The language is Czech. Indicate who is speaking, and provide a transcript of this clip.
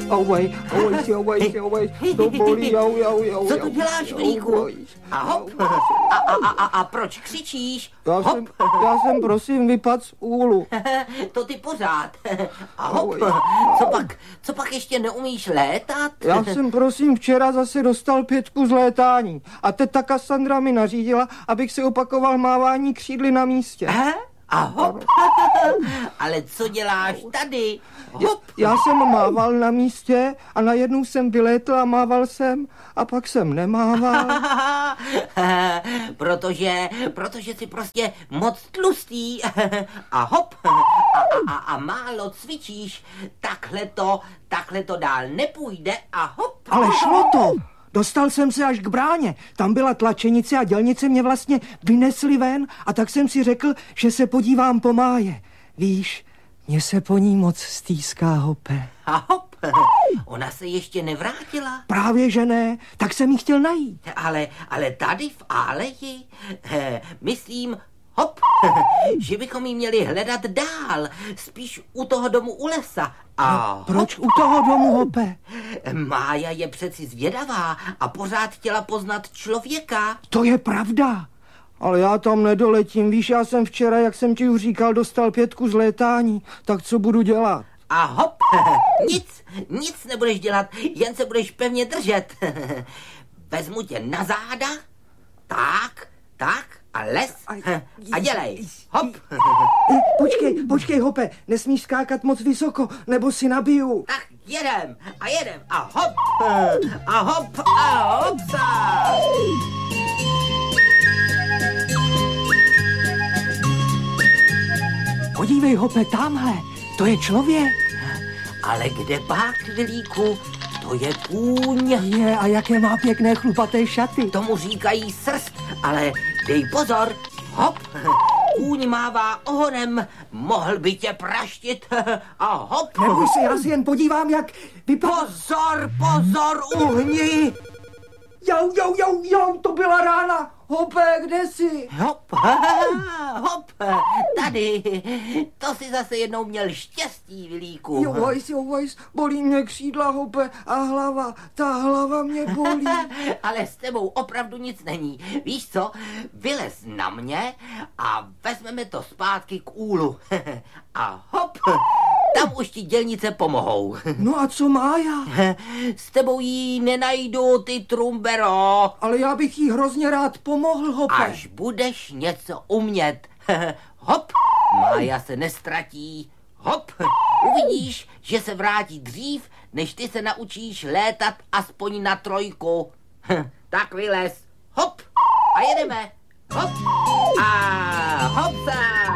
Speaker 1: Auvaj, to bolí, jau.
Speaker 2: Co tu děláš, Vilíku? A hop. A proč křičíš?
Speaker 1: Já jsem prosím vypadl z úlu.
Speaker 2: To ty pořád. A hop. Co pak ještě neumíš létat?
Speaker 1: Já jsem prosím včera zase dostal 5 z létání. A teta Kassandra mi nařídila, abych si opakoval mávání křídly na místě.
Speaker 2: A hop. Ale co děláš tady? Hop.
Speaker 1: Já jsem mával na místě a najednou jsem vylétl a mával jsem a pak jsem nemával.
Speaker 2: Protože jsi prostě moc tlustý. A hop. A málo cvičíš. Takhle to dál nepůjde a hop.
Speaker 1: Ale šlo to. Dostal jsem se až k bráně. Tam byla tlačenice a dělnice mě vlastně vynesli ven a tak jsem si řekl, že se podívám po máje. Víš, mně se po ní moc stýská, Hope.
Speaker 2: A hop, ona se ještě nevrátila?
Speaker 1: Právě že ne, tak jsem ji chtěl najít.
Speaker 2: Ale tady v Aleji, myslím, hop, že bychom ji měli hledat dál, spíš u toho domu u lesa. A
Speaker 1: proč u toho domu, Hope?
Speaker 2: Mája je přeci zvědavá a pořád chtěla poznat člověka.
Speaker 1: To je pravda. Ale já tam nedoletím. Víš, já jsem včera, jak jsem ti už říkal, dostal 5 z létání. Tak co budu dělat?
Speaker 2: A hop, nic nebudeš dělat, jen se budeš pevně držet. Vezmu tě na záda, tak a les a dělej. Hop.
Speaker 1: Počkej, Hope, nesmíš skákat moc vysoko, nebo si nabiju.
Speaker 2: Tak jedem a hop a hopsa.
Speaker 1: Podívej, Hope, tamhle, to je člověk.
Speaker 2: Ale kde pak, Vilíku? To je kůň.
Speaker 1: A jaké má pěkné chlupaté šaty.
Speaker 2: Tomu říkají srst, ale dej pozor. Hop, kůň mává ohonem, mohl by tě praštit a hop.
Speaker 1: Neboj se, já si jen podívám, jak vypadá.
Speaker 2: Pozor, uhni.
Speaker 1: Jau, to byla rána. Hope, kde jsi?
Speaker 2: Hop, tady. To si zase jednou měl štěstí, Vilíku.
Speaker 1: Jo, vajs, bolí mě křídla, Hope, a hlava, ta hlava mě bolí.
Speaker 2: Ale s tebou opravdu nic není. Víš co, vylez na mě a vezmeme to zpátky k úlu. A hop, tam už ti dělnice pomohou.
Speaker 1: No a co Mája?
Speaker 2: S tebou jí nenajdu, ty trumbero.
Speaker 1: Ale já bych jí hrozně rád pomohl, Hope.
Speaker 2: Až budeš něco umět. Hop, Mája se nestratí. Hop, uvidíš, že se vrátí dřív, než ty se naučíš létat aspoň na 3. Tak vylez. Hop, a jedeme. Hop, a hopsa.